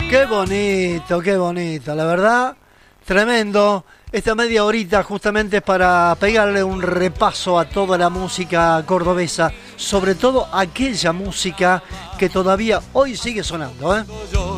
Qué bonito, la verdad, tremendo. Esta media horita justamente es para pegarle un repaso a toda la música cordobesa, sobre todo aquella música que todavía hoy sigue sonando, ¿eh?